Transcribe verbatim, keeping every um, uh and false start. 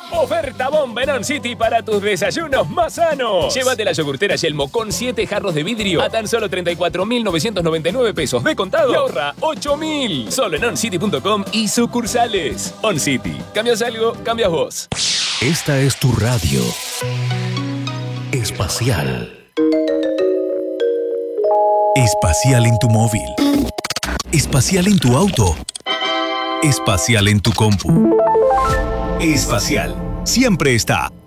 Oferta bomba en On City para tus desayunos más sanos. Llévate la yogurtera Yelmo con siete jarros de vidrio a tan solo treinta y cuatro mil novecientos noventa y nueve pesos de contado y ahorra ocho mil. Solo en oncity punto com y sucursales. On City. ¿Cambias algo? Cambias vos. Esta es tu radio. Espacial. Espacial en tu móvil. Espacial en tu auto. Espacial en tu compu. Espacial. Siempre está